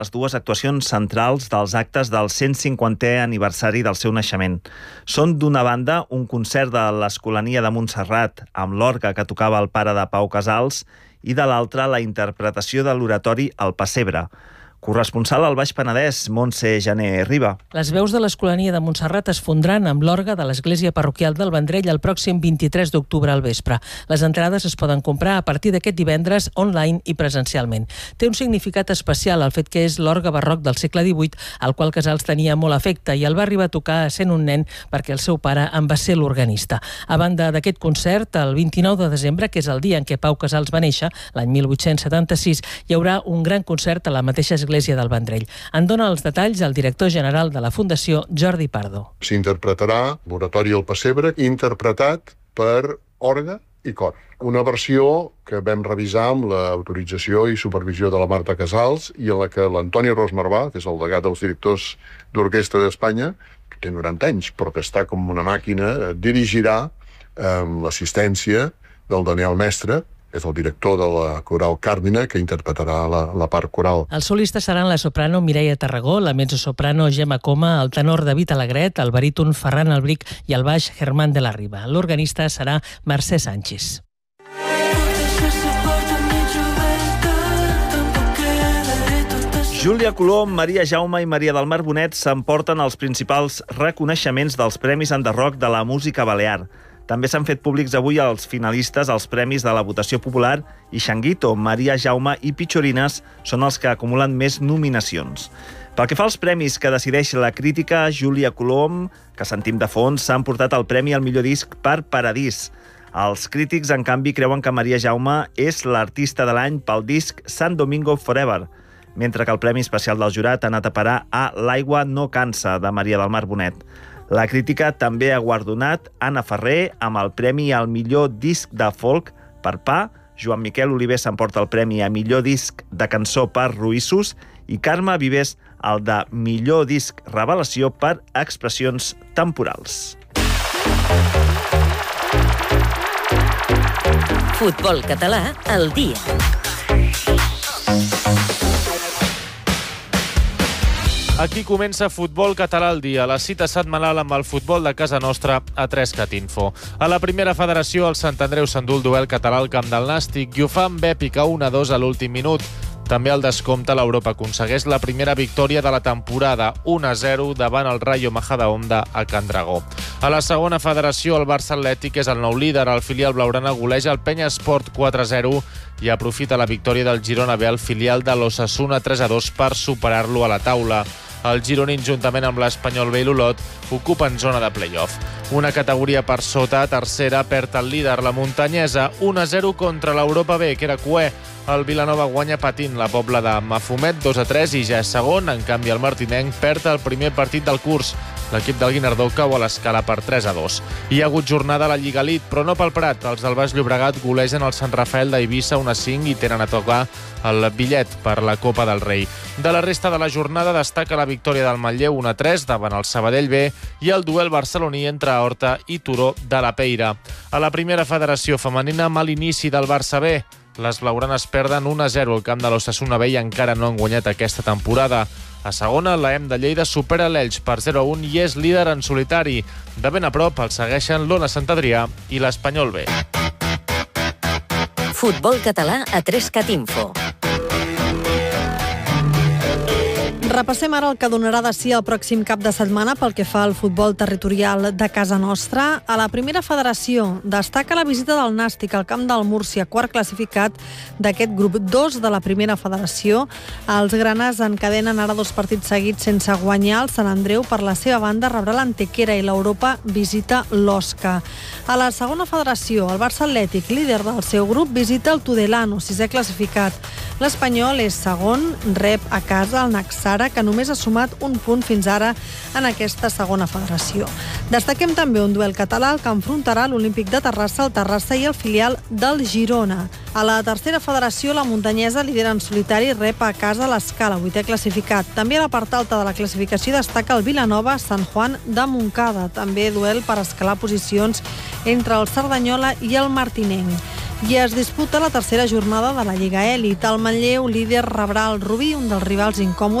les dues actuacions centrals dels actes del 150è aniversari del seu naixement. Són, d'una banda, un concert de l'Escolania de Montserrat amb l'orgue que tocava el pare de Pau Casals i, de l'altra, la interpretació de l'oratori El Pessebre. Corresponsal al Baix Penedès, Montse Jané Riba. Les veus de l'Escolania de Montserrat es fondran amb l'orgue de l'Església Parroquial del Vendrell el pròxim 23 d'octubre al vespre. Les entrades es poden comprar a partir d'aquest divendres online i presencialment. Té un significat especial el fet que és l'orgue barroc del segle XVIII, al qual Casals tenia molt afecte i el va arribar a tocar sent un nen perquè el seu pare en va ser l'organista. A banda d'aquest concert, el 29 de desembre, que és el dia en què Pau Casals va néixer, l'any 1876, hi haurà un gran concert a la mateixa església del Vendrell. En dona els detalls el director general de la Fundació, Jordi Pardo. S'interpretarà l'oratori El Pessebre, interpretat per orgue i cor. Una versió que vam revisar amb l'autorització i supervisió de la Marta Casals i en la que l'Antoni Ros Marvà, que és el degà dels directors d'orquestra d'Espanya, que té 90 anys, però que està com una màquina, dirigirà amb l'assistència del Daniel Mestre, que és el director de la coral Càrdina, que interpretarà la part coral. Els solistes seran la soprano Mireia Tarragó, la mezzosoprano Gemma Coma, el tenor David Alegret, el baríton Ferran Albric i el baix Germán de la Riba. L'organista serà Mercè Sánchez. Júlia Colom, Maria Jaume i Maria del Mar Bonet s'emporten els principals reconeixements dels Premis Enderroc de la música balear. També s'han fet públics avui els finalistes als premis de la votació popular i Xanguito, Maria Jaume i Pichorines són els que acumulen més nominacions. Pel que fa als premis que decideix la crítica, Júlia Colom, que sentim de fons, s'ha emportat el premi al millor disc per Paradís. Els crítics, en canvi, creuen que Maria Jaume és l'artista de l'any pel disc San Domingo Forever, mentre que el premi especial del jurat ha anat a parar a L'aigua no cansa, de Maria del Mar Bonet. La crítica també ha guardonat Anna Ferrer amb el premi al millor disc de folk per Pa, Joan Miquel Oliver s'emporta el premi a millor disc de cançó per Ruïssos i Carme Vives el de millor disc revelació per Expressions temporals. Futbol català al dia. Aquí comença Futbol Català al dia, la cita setmanal amb el futbol de casa nostra a 3CAT-Info. A la primera federació, el Sant Andreu s'endú el duel català al camp del Nàstic i ho fa amb èpica 1-2 a l'últim minut. També al descompte l'Europa aconsegueix la primera victòria de la temporada, 1-0 davant el Rayo Majadahonda a Can Dragó. A la segona federació, el Barça Atlètic és el nou líder. El filial blaugrana goleja el Penya Esport 4-0 i aprofita la victòria del Girona B al filial de l'Osasuna 3-2 per superar-lo a la taula. El gironí, juntament amb l'Espanyol B i l'Olot, ocupen zona de play-off. Una categoria per sota, tercera, perd el líder, la muntanyesa, 1-0 contra l'Europa B, que era cué. El Vilanova guanya patint la Pobla de Mafumet 2-3 i ja és segon. En canvi, el martinenc perd el primer partit del curs. L'equip del Guinardó cau a l'escala per 3-2. Hi ha hagut jornada a la Lliga Elite, però no pel Prat. Els del Baix Llobregat golegen el Sant Rafael d'Eivissa 1-5 i tenen a tocar el bitllet per la Copa del Rei. De la resta de la jornada destaca la victòria del Manlleu 1-3 davant el Sabadell B i el duel barceloní entre Horta i Turó de la Peira. A la primera federació femenina, mal inici del Barça B. Les blaugranes perden 1-0 al camp de l'Osasuna B i encara no han guanyat aquesta temporada. A segona, la EM de Lleida supera l'Elx per 0-1 i és líder en solitari. De ben a prop el segueixen l'Ona Sant Adrià i l'Espanyol B. Futbol català a 3CAT-Info. Repassem ara el que donarà de si el pròxim cap de setmana pel que fa al futbol territorial de casa nostra. A la primera federació destaca la visita del Nàstic al camp del Múrcia, quart classificat d'aquest grup 2 de la primera federació. Els granes encadenen ara 2 partits seguits sense guanyar. El Sant Andreu, per la seva banda, rebrà l'Antequera i l'Europa visita l'Osca. A la segona federació, el Barça Atlètic, líder del seu grup, visita el Tudelano, 6è classificat. L'Espanyol és segon, rep a casa el Naxara, que només ha sumat un punt fins ara en aquesta segona federació. Destaquem també un duel català que enfrontarà l'Olímpic de Terrassa, el Terrassa i el filial del Girona. A la tercera federació, la muntanyesa, líder en solitari, rep a casa l'Escala, 8è classificat. També a la part alta de la classificació destaca el Vilanova Sant Juan de Montcada. També duel per escalar posicions entre el Cerdanyola i el Martinenc. I es disputa la tercera jornada de la Lliga Elit. El Manlleu, líder, rebrà el Rubí, un dels rivals incòmodes